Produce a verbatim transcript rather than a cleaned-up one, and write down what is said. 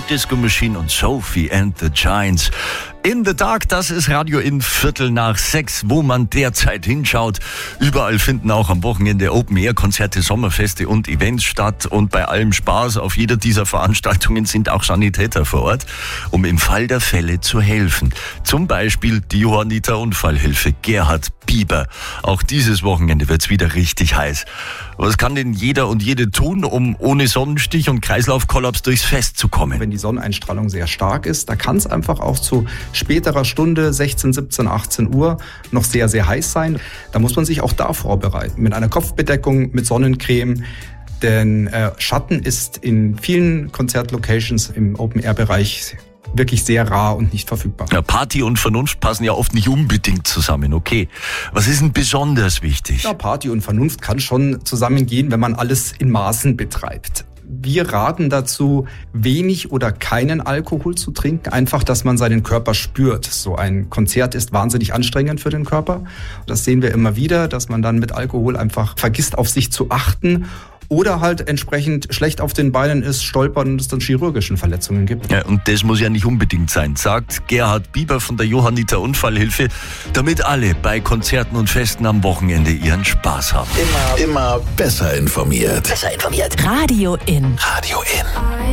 Disco Machine und Sophie and the Giants. In the Dark, das ist Radio in Viertel nach sechs, wo man derzeit hinschaut. Überall finden auch am Wochenende Open-Air-Konzerte, Sommerfeste und Events statt. Und bei allem Spaß auf jeder dieser Veranstaltungen sind auch Sanitäter vor Ort, um im Fall der Fälle zu helfen. Zum Beispiel die Johanniter-Unfallhilfe Gerhard Bieber. Auch dieses Wochenende wird's wieder richtig heiß. Was kann denn jeder und jede tun, um ohne Sonnenstich und Kreislaufkollaps durchs Fest zu kommen? Wenn die Sonneneinstrahlung sehr stark ist, da kann es einfach auch zu späterer Stunde, sechzehn, siebzehn, achtzehn Uhr, noch sehr, sehr heiß sein. Da muss man sich auch da vorbereiten. Mit einer Kopfbedeckung, mit Sonnencreme. Denn äh, Schatten ist in vielen Konzertlocations im Open-Air-Bereich wirklich sehr rar und nicht verfügbar. Ja, Party und Vernunft passen ja oft nicht unbedingt zusammen, okay. Was ist denn besonders wichtig? Ja, Party und Vernunft kann schon zusammengehen, wenn man alles in Maßen betreibt. Wir raten dazu, wenig oder keinen Alkohol zu trinken, einfach, dass man seinen Körper spürt. So ein Konzert ist wahnsinnig anstrengend für den Körper. Das sehen wir immer wieder, dass man dann mit Alkohol einfach vergisst, auf sich zu achten oder halt entsprechend schlecht auf den Beinen ist, stolpert und es dann chirurgischen Verletzungen gibt. Ja, und das muss ja nicht unbedingt sein, sagt Gerhard Bieber von der Johanniter Unfallhilfe, damit alle bei Konzerten und Festen am Wochenende ihren Spaß haben. Immer, immer besser informiert. Besser informiert. Radio in. Radio in.